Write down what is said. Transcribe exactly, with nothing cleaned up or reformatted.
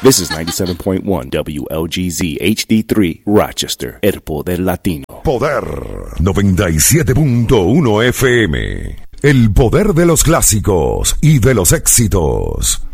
This is ninety-seven point one W L G Z H D three, Rochester, El Poder Latino. Poder noventa y siete punto uno F M. El poder de los clásicos y de los éxitos.